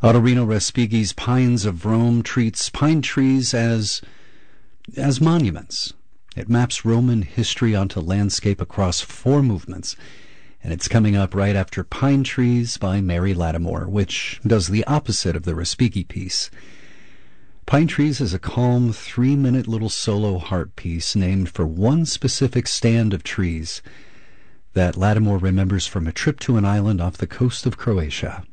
Ottorino Respighi's Pines of Rome treats pine trees as monuments. It maps Roman history onto landscape across 4 movements, and it's coming up right after Pine Trees by Mary Lattimore, which does the opposite of the Respighi piece. Pine Trees is a calm 3-minute little solo harp piece named for one specific stand of trees that Lattimore remembers from a trip to an island off the coast of Croatia.